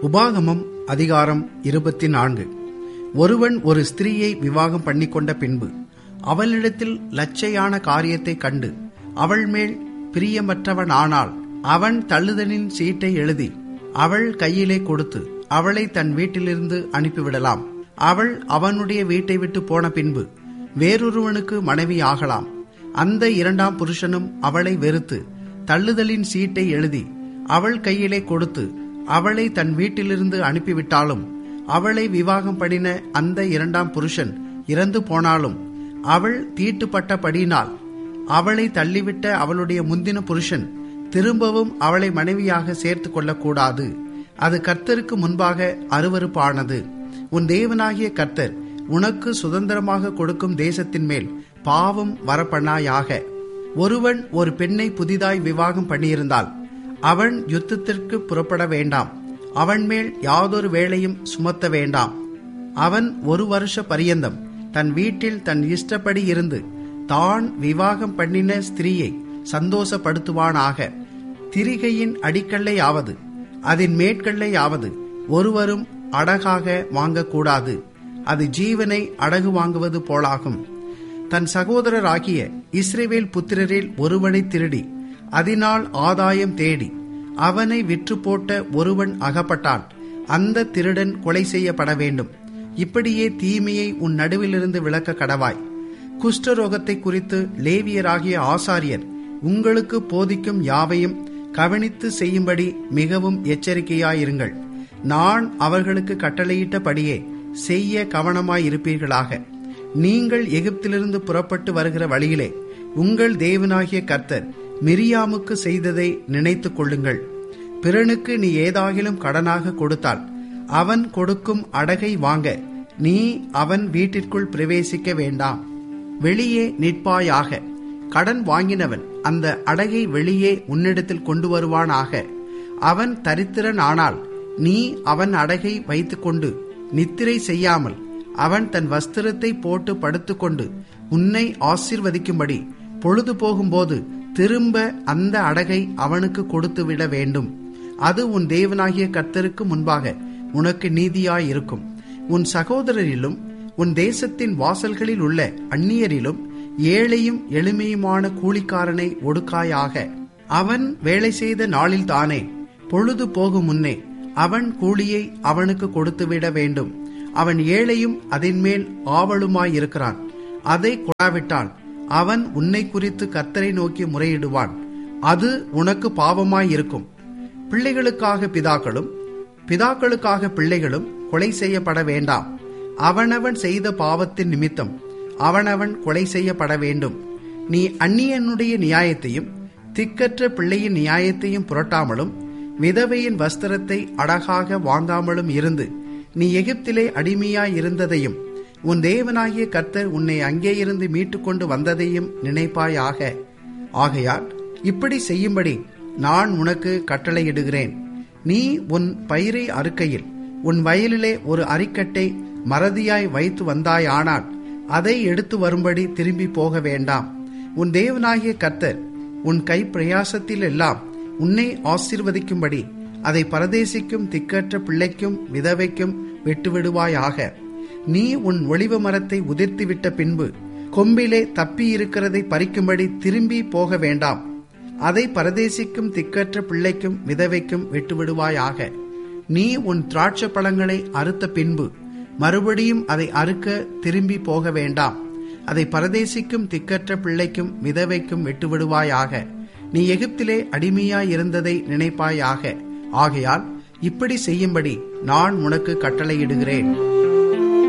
உபாகமம் அதிகாரம் 24. ஒருவன் ஒரு ஸ்திரீயை விவாகம் பண்ணிக்கொண்ட பின்பு அவளிடத்தில் லட்சையான காரியத்தை கண்டு அவள் மேல் பிரியமற்றவனானால் அவன் தள்ளுதலின் சீட்டை எழுதி அவள் கையிலே கொடுத்து அவளை தன் வீட்டிலிருந்து அனுப்பிவிடலாம். அவள் அவனுடைய வீட்டை விட்டு போன பின்பு வேறொருவனுக்கு மனைவி ஆகலாம். அந்த இரண்டாம் புருஷனும் அவளை வெறுத்து தள்ளுதலின் சீட்டை எழுதி அவள் கையிலே கொடுத்து அவளை தன் வீட்டிலிருந்து அனுப்பிவிட்டாலும், அவளை விவாகம் பண்ணின அந்த இரண்டாம் புருஷன் இறந்து போனாலும், அவள் தீட்டுப்பட்டபடியினால் அவளை தள்ளிவிட்ட அவளுடைய முந்தின புருஷன் திரும்பவும் அவளை மனைவியாக சேர்த்து கொள்ளக்கூடாது. அது கர்த்தருக்கு முன்பாக அருவருப்பானது. உன் தேவனாகிய கர்த்தர் உனக்கு சுதந்திரமாக கொடுக்கும் தேசத்தின் மேல் பாவம் வரப்பண்ணாயாக. ஒருவன் ஒரு பெண்ணை புதிதாய் விவாகம் பண்ணியிருந்தால் அவன் யுத்தத்திற்கு புறப்பட வேண்டாம். அவன் மேல் யாதொரு வேலையும் சுமத்த வேண்டாம். அவன் 1 வருஷ பரியந்தம் தன் வீட்டில் தன் இஷ்டப்படி இருந்து தான் விவாகம் பண்ணின ஸ்திரீயை சந்தோஷப்படுத்துவானாக. திரிகையின் அடிக்கல்லையாவது அதன் மேற்கல்லையாவது ஒருவரும் அடகாக வாங்கக்கூடாது. அது ஜீவனை அடகு வாங்குவது போலாகும். தன் சகோதரராகிய இஸ்ரவேல் புத்திரரில் ஒருவனை திருடி அதனால் ஆதாயம் தேடி அவனை விற்று போட்ட ஒருவன் அகப்பட்டான். அந்த திருடன் கொலை செய்யப்பட வேண்டும். இப்படியே தீமையை உன் நடுவிலிருந்து விலக்க கடவாய். குஷ்டரோகத்தை குறித்து லேவியராகிய ஆசாரியர் உங்களுக்கு போதிக்கும் யாவையும் கவனித்து செய்யும்படி மிகவும் எச்சரிக்கையாயிருங்கள். நான் அவர்களுக்கு கட்டளையிட்டபடியே செய்ய கவனமாயிருப்பீர்களாக. நீங்கள் எகிப்திலிருந்து புறப்பட்டு வருகிற வழியிலே உங்கள் தேவனாகிய கர்த்தர் மிரியாமுக்கு செய்ததை நினைத்துக் கொள்ளுங்கள். பிறனுக்கு நீ ஏதாகிலும் கடனாக கொடுத்தால் அவன் கொடுக்கும் அடகை வாங்க நீ அவன் வீட்டிற்குள் பிரவேசிக்க வேண்டாம். வெளியே நிற்பாயாக. கடன் வாங்கினவன் அந்த அடகை வெளியே உன்னிடத்தில் கொண்டு வருவானாக. அவன் தரித்திரன் ஆனால் நீ அவன் அடகை வைத்துக்கொண்டு நித்திரை செய்யாமல் அவன் தன் வஸ்திரத்தை போட்டு படுத்துக்கொண்டு உன்னை ஆசீர்வதிக்கும்படி பொழுது போகும்போது திரும்ப அந்த அடகை அவனுக்கு கொடுத்து விட வேண்டும். அது உன் தேவனாகிய கர்த்தருக்கு முன்பாக உனக்கு நீதியாயிருக்கும். உன் சகோதரரிலும் உன் தேசத்தின் வாசல்களில் உள்ள அந்நியரிலும் ஏழையும் எளிமையுமான கூலிக்காரனை ஒடுக்காயாக. அவன் வேலை செய்த நாளில் தானே பொழுது போகும் முன்னே அவன் கூலியை அவனுக்கு கொடுத்துவிட வேண்டும். அவன் ஏழையும் அதன் மேல் ஆவலுமாயிருக்கிறான். அதை கொடாவிட்டால் அவன் உன்னை குறித்து கர்த்தரை நோக்கி முறையிடுவான். அது உனக்கு பாவமாயிருக்கும். பிள்ளைகளுக்காக பிதாக்களும் பிதாக்களுக்காக பிள்ளைகளும் கொலை செய்யப்பட வேண்டாம். அவனவன் செய்த பாவத்தின் நிமித்தம் அவனவன் கொலை செய்யப்பட வேண்டும். நீ அந்நியனுடைய நியாயத்தையும் திக்கற்ற பிள்ளையின் நியாயத்தையும் புரட்டாமலும் விதவையின் வஸ்திரத்தை அடகாக வாங்காமலும் இருந்து நீ எகிப்திலே அடிமையாயிருந்ததையும் உன் தேவனாகிய கர்த்தர் உன்னை அங்கே இருந்து மீட்டுக்கொண்டு வந்ததையும் நினைப்பாயாக. ஆகையால் இப்படி செய்யும்படி நான் உனக்கு கட்டளையிடுகிறேன். நீ உன் பயிரை அறுக்கையில் உன் வயலிலே ஒரு அரிக்கட்டை மறதியாய் வைத்து வந்தாயானால் அதை எடுத்து வரும்படி திரும்பி போக வேண்டாம். உன் தேவனாகிய கர்த்தர் உன் கை பிரயாசத்தில் எல்லாம் உன்னை ஆசீர்வதிக்கும்படி அதை பரதேசிக்கும் திக்கற்ற பிள்ளைக்கும் விதவைக்கும் விட்டுவிடுவாயாக. நீ உன் ஒலிவ மரத்தை உதிர்த்துவிட்ட பின்பு கொம்பிலே தப்பி இருக்கிறதை பறிக்கும்படி திரும்பி போக வேண்டாம். அதை பரதேசிக்கும் திக்கற்ற பிள்ளைக்கும் விதவைக்கும் விட்டுவிடுவாயாக. நீ உன் திராட்சை பழங்களை அறுத்த பின்பு மறுபடியும் அதை அறுக்க திரும்பி போக வேண்டாம். அதை பரதேசிக்கும் திக்கற்ற பிள்ளைக்கும் விதவைக்கும் விட்டுவிடுவாயாக. நீ எகிப்திலே அடிமையாயிருந்ததை நினைப்பாயாக. ஆகையால் இப்படி செய்யும்படி நான் உனக்கு கட்டளையிடுகிறேன்.